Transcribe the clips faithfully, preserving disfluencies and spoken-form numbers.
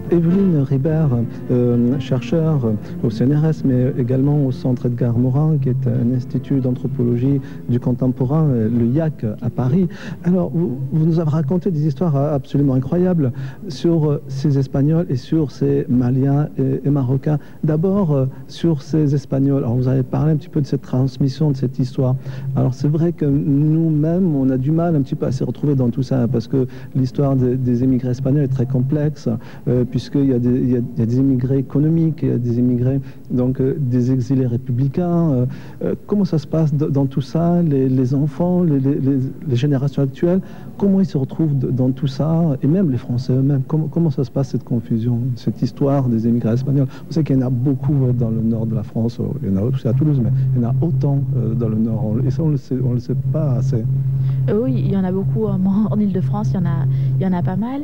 Evelyne Ribert, euh, chercheure au C N R S, mais également au Centre Edgar Morin, qui est un institut d'anthropologie du contemporain, le I A C à Paris. Alors, vous, vous nous avez raconté des histoires absolument incroyables sur ces Espagnols et sur ces Maliens et, et Marocains. D'abord, sur ces Espagnols. Alors, vous avez parlé un petit peu de cette transmission, de cette histoire. Alors, c'est vrai que nous-mêmes, on a du mal un petit peu à se retrouver dans tout ça, parce que l'histoire des, des émigrés espagnols est très complexe, euh, puisqu'il y a des, il y a, il y a des immigrés économiques, il y a des immigrés, donc euh, des exilés républicains. Euh, euh, comment ça se passe dans tout ça, les, les enfants, les, les, les générations actuelles, comment ils se retrouvent dans tout ça, et même les Français eux-mêmes, comment, comment ça se passe, cette confusion, cette histoire des émigrés espagnols? Vous savez qu'il y en a beaucoup dans le nord de la France, il y en a aussi à Toulouse, mais il y en a autant euh, dans le nord, et ça on ne le sait pas assez. Euh, oui, il y en a beaucoup en, en Ile-de-France, il y en a, il y en a pas mal.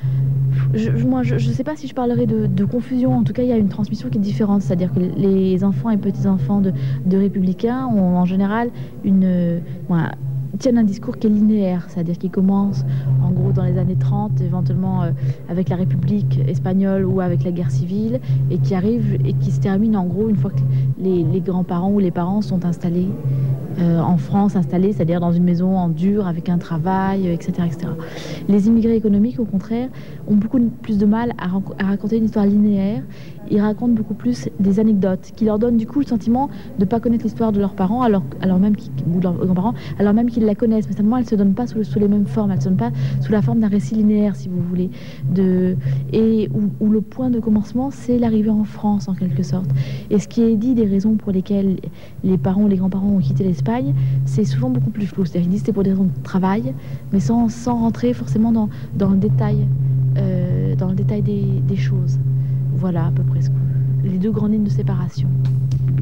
Je, moi, je ne sais pas si je parlerai de, de confusion. En tout cas, il y a une transmission qui est différente. C'est-à-dire que les enfants et petits-enfants de, de républicains ont en général une... Euh, voilà, tiennent un discours qui est linéaire, c'est-à-dire qui commence en gros dans les années trente, éventuellement euh, avec la République espagnole ou avec la guerre civile, et qui arrive et qui se termine en gros une fois que les, les grands-parents ou les parents sont installés euh, en France, installés, c'est-à-dire dans une maison en dur, avec un travail, euh, et cetera, et cetera. Les immigrés économiques, au contraire, ont beaucoup plus de mal à, à raconter une histoire linéaire. Ils racontent beaucoup plus des anecdotes qui leur donnent du coup le sentiment de ne pas connaître l'histoire de leurs parents, alors, alors même qu'ils, ou de leurs grands-parents, alors même qu'ils la connaissent, mais seulement elle ne se donne pas sous, sous les mêmes formes, elle ne se donne pas sous la forme d'un récit linéaire, si vous voulez, de, et où, où le point de commencement, c'est l'arrivée en France, en quelque sorte. Et ce qui est dit des raisons pour lesquelles les parents ou les grands-parents ont quitté l'Espagne, c'est souvent beaucoup plus flou. C'est-à-dire qu'ils disent que c'était pour des raisons de travail, mais sans, sans rentrer forcément dans, dans le détail, euh, dans le détail des, des choses. Voilà à peu près ce que, les deux grandes lignes de séparation.